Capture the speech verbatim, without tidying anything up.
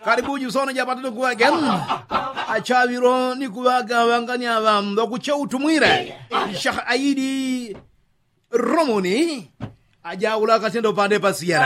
karibu jisono japatatu kuwake achaviro ni kuwaga wanganya wamdo kuche utumwire Sheikh Aidi Romoni ajaula katendo pande pasiyara